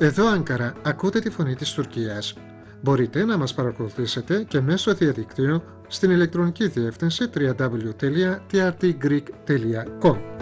Εδώ Άνκαρα, ακούτε τη φωνή της Τουρκίας. Μπορείτε να μας παρακολουθήσετε και μέσω διαδικτύου στην ηλεκτρονική διεύθυνση www.trtgreek.com.